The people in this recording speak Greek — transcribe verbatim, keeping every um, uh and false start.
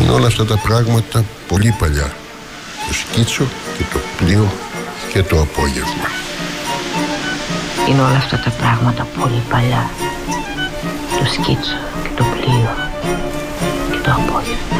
Είναι όλα αυτά τα πράγματα πολύ παλιά. Το σκίτσο και το πλοίο και το απόγευμα. Είναι όλα αυτά τα πράγματα πολύ παλιά. Το σκίτσο και το πλοίο και το απόγευμα.